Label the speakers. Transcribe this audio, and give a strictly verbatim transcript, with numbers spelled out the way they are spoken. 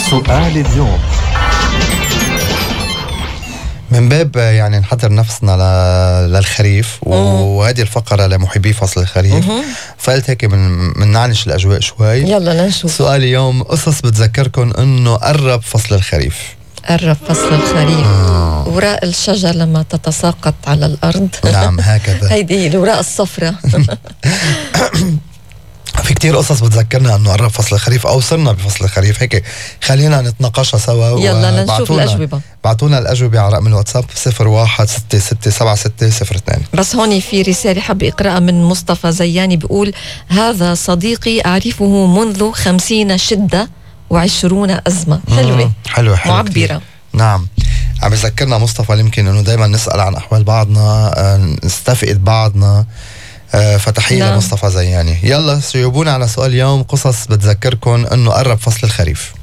Speaker 1: سؤال اليوم.
Speaker 2: من باب يعني نحضر نفسنا ل... للخريف، وهذه الفقرة لمحبي فصل الخريف، فقلت هيك من من نعنش الأجواء شوي.
Speaker 1: يلا نشوف.
Speaker 2: سؤال اليوم قصص بتذكركم إنه قرب فصل الخريف.
Speaker 1: قرب فصل الخريف. آه. وراء الشجر لما تتساقط على الأرض.
Speaker 2: نعم هكذا.
Speaker 1: هيدي الوراء الصفراء.
Speaker 2: في كتير قصص بتذكرنا انه قرب فصل الخريف او صرنا بفصل الخريف. هيك خلينا نتناقشها سوا.
Speaker 1: يلا نشوف الاجوبه.
Speaker 2: بعتونا الاجوبه على رقم الواتساب صفر واحد ستة ستة سبعة ستة صفر اثنين.
Speaker 1: بس هون في رساله حب اقراها من مصطفى زياني، بيقول: هذا صديقي اعرفه منذ خمسين شده وعشرون ازمه. حلوه
Speaker 2: حلوه حلوه
Speaker 1: معبره
Speaker 2: كتير. نعم عم يذكرنا مصطفى يمكن انه دائما نسال عن احوال بعضنا، نستفقد بعضنا. فتحية نعم. لمصطفى زياني. يلا جاوبونا على سؤال اليوم، قصص بتذكركم انه قرب فصل الخريف.